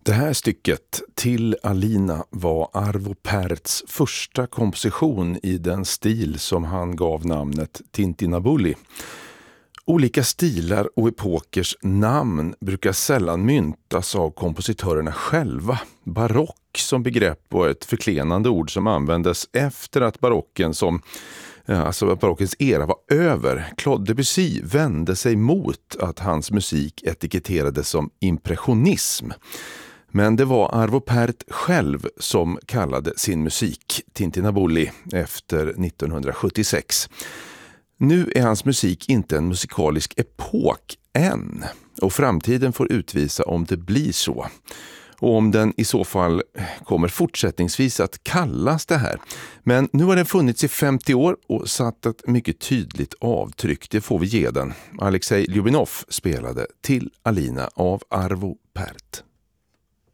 Det här stycket, Till Alina, var Arvo Pärts första komposition i den stil som han gav namnet Tintinabulli. Olika stilar och epokers namn brukar sällan myntas av kompositörerna själva. Barock som begrepp var ett förklenande ord som användes efter att barockens era var över. Claude Debussy vände sig mot att hans musik etiketterades som impressionism. Men det var Arvo Pärt själv som kallade sin musik Tintinabulli efter 1976. Nu är hans musik inte en musikalisk epok än, och framtiden får utvisa om det blir så. Och om den i så fall kommer fortsättningsvis att kallas det här. Men nu har den funnits i 50 år och satt ett mycket tydligt avtryck. Det får vi ge den. Alexej Ljubinov spelade Till Alina av Arvo Pärt.